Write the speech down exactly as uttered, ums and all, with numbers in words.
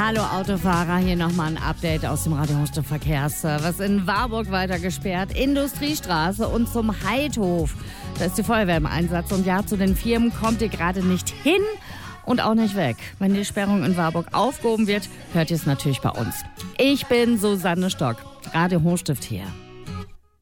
Hallo Autofahrer, hier nochmal ein Update aus dem Radio Hochstift Verkehrsservice. In Warburg weiter gesperrt, Industriestraße und zum Heidhof. Da ist die Feuerwehr im Einsatz und ja, zu den Firmen kommt ihr gerade nicht hin und auch nicht weg. Wenn die Sperrung in Warburg aufgehoben wird, hört ihr es natürlich bei uns. Ich bin Susanne Stock, Radio Hochstift hier.